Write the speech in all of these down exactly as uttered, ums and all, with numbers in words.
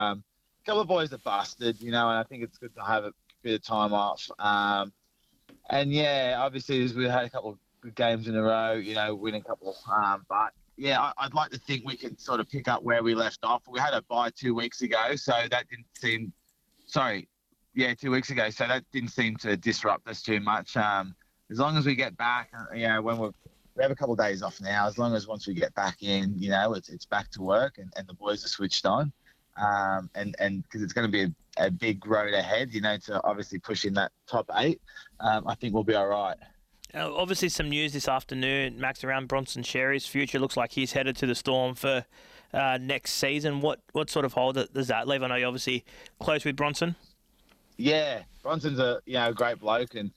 Um, a couple of boys that busted, you know, and I think it's good to have a bit of time off. Um, and yeah, obviously we had a couple of good games in a row, you know, winning a couple. Um, but yeah, I, I'd like to think we can sort of pick up where we left off. We had a bye two weeks ago, so that didn't seem. Sorry, yeah, two weeks ago, so that didn't seem to disrupt us too much. Um, as long as we get back, uh, you know, when we're we have a couple of days off now. As long as once we get back in, you know, it's it's back to work and, and the boys are switched on. Um, and and because it's going to be a, a big road ahead, you know, to obviously push in that top eight. Um, I think we'll be all right. Uh, obviously, some news this afternoon, Max, around Bronson Xerri's future. Looks like he's headed to the Storm for uh, next season. What what sort of hold does that leave? I know you're obviously close with Bronson. Yeah, Bronson's a you know a great bloke, and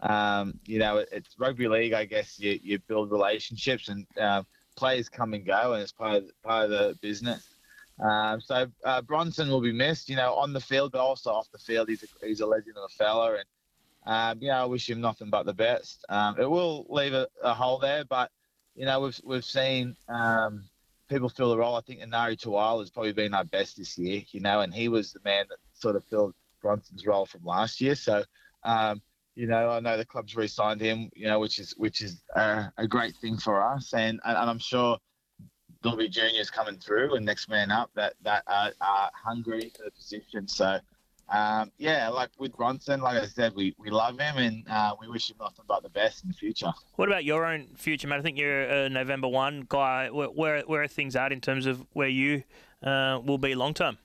um, you know it, it's rugby league. I guess you, you build relationships, and uh, players come and go, and it's part of part of the business. Um, so uh, Bronson will be missed, you know, on the field, but also off the field. He's a, he's a legend of a fella, and um, you know I wish him nothing but the best. Um, it will leave a, a hole there, but you know we've we've seen um, people fill the role. I think Inari Tuwala has probably been our best this year, you know, and he was the man that sort of filled Bronson's role from last year. So, um, you know, I know the club's re-signed him, you know, which is which is a, a great thing for us, and and, and I'm sure there'll be juniors coming through and next man up that that are, are hungry for the position. So, um, yeah, like with Bronson, like I said, we, we love him and uh, we wish him nothing but the best in the future. What about your own future, mate? I think you're a November first guy. Where where, where are things at in terms of where you uh, will be long term?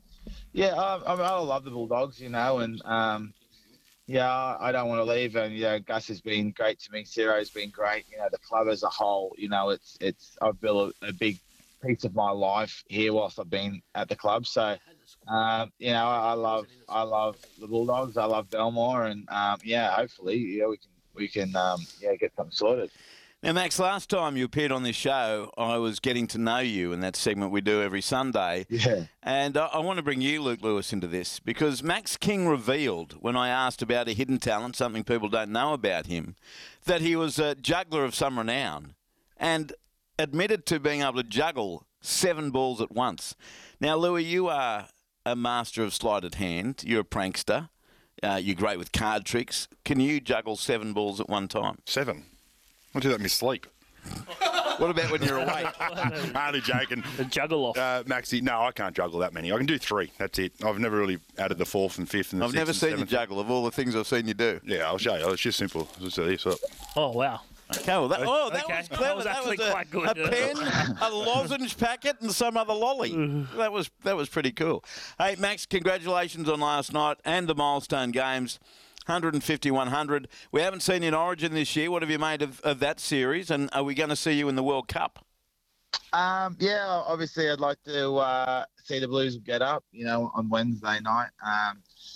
Yeah, I, I, I love the Bulldogs, you know, and um, yeah, I don't want to leave. And you know, Gus has been great to me. Ciro's been great. You know, the club as a whole. You know, it's it's I've built a, a big piece of my life here whilst I've been at the club. So, um, you know, I, I love I love the Bulldogs. I love Belmore, and um, yeah, hopefully, yeah, we can we can um, yeah get something sorted. Now, Max, last time you appeared on this show, I was getting to know you in that segment we do every Sunday. Yeah. And I, I want to bring you, Luke Lewis, into this because Max King revealed when I asked about a hidden talent, something people don't know about him, that he was a juggler of some renown and admitted to being able to juggle seven balls at once. Now, Louis, you are a master of sleight of hand. You're a prankster. Uh, you're great with card tricks. Can you juggle seven balls at one time? Seven? I do that in my sleep. What about when you're awake? Only joking. The juggle off. Uh, Maxie, no, I can't juggle that many. I can do three. That's it. I've never really added the fourth and fifth and the I've sixth never and seen seventh. you juggle of all the things I've seen you do. Yeah, I'll show you. It's just simple. Just this up. Oh, wow. Okay, well, that, oh, that Okay. was clever. That was actually a, quite good. A pen, a lozenge packet, and some other lolly. that was that was pretty cool. Hey, Max, congratulations on last night and the milestone games. one fifty, one hundred. We haven't seen you in Origin this year. What have you made of, of that series? And are we going to see you in the World Cup? Um, yeah, obviously I'd like to uh, see the Blues get up, you know, on Wednesday night. Um,